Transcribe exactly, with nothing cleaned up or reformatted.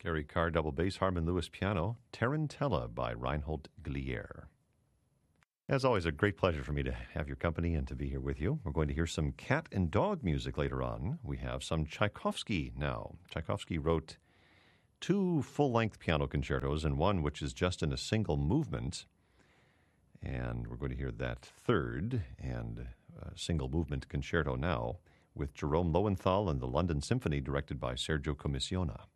Gary Carr, double bass, Harmon Lewis, piano, Tarantella by Reinhold Glier. As always, a great pleasure for me to have your company and to be here with you. We're going to hear some cat and dog music later on. We have some Tchaikovsky now. Tchaikovsky wrote two full-length piano concertos and one which is just in a single movement. And we're going to hear that third and uh, single movement concerto now with Jerome Lowenthal and the London Symphony, directed by Sergio Commissiona.